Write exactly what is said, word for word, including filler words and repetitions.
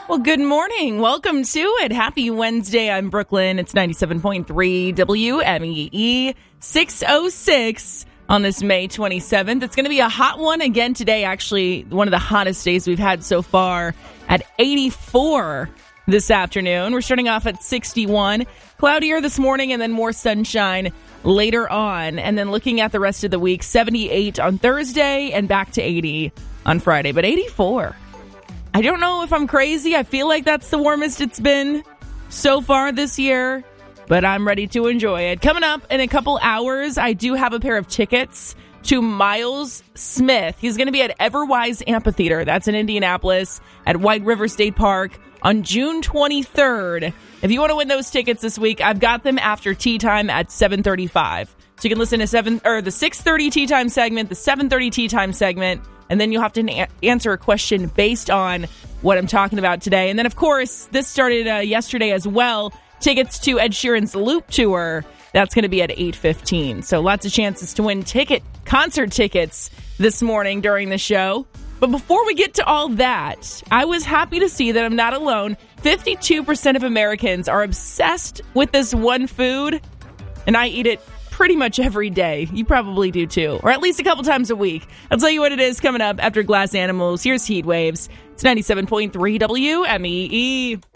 Well, good morning. Welcome to it. Happy Wednesday. I'm Brooklyn. It's ninety-seven point three W M E E, six oh six on this May twenty-seventh. It's going to be a hot one again today, actually one of the hottest days we've had so far at eighty-four this afternoon. We're starting off at sixty-one. Cloudier this morning and then more sunshine later on. And then looking at the rest of the week, seventy-eight on Thursday and back to eighty on Friday. But eighty-four. I don't know if I'm crazy. I feel like that's the warmest it's been so far this year, but I'm ready to enjoy it. Coming up in a couple hours, I do have a pair of tickets to Miles Smith. He's going to be at Everwise Amphitheater. That's in Indianapolis at White River State Park on June twenty-third. If you want to win those tickets this week, I've got them after tea time at seven thirty-five. So you can listen to seven or the six thirty tea time segment, the seven thirty tea time segment, and then you'll have to na- answer a question based on what I'm talking about today. And then, of course, this started uh, yesterday as well. Tickets to Ed Sheeran's Loop Tour. That's going to be at eight fifteen. So lots of chances to win ticket concert tickets this morning during the show. But before we get to all that, I was happy to see that I'm not alone. fifty-two percent of Americans are obsessed with this one food, and I eat it pretty much every day. You probably do too, or at least a couple times a week. I'll tell you what it is coming up after Glass Animals. Here's Heat Waves. It's ninety-seven point three W M E E.